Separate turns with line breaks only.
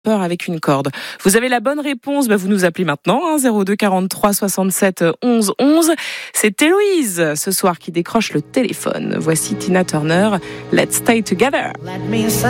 peur avec une corde. Vous avez la bonne réponse, vous nous appelez maintenant, 02 43 67 11 11. C'est Héloïse ce soir qui décroche le téléphone. Voici Tina Turner, Let's Stay Together.